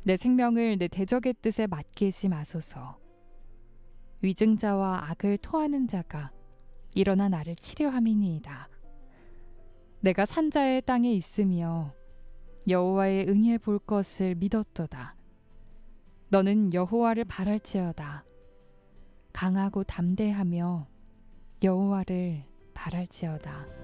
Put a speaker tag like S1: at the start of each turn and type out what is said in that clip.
S1: 내 생명을 내 대적의 뜻에 맡기지 마소서. 위증자와 악을 토하는 자가 일어나 나를 치려함이니이다. 내가 산자의 땅에 있으며 여호와의 응해 볼 것을 믿었도다. 너는 여호와를 바랄지어다. 강하고 담대하며 여호와를 바랄지어다.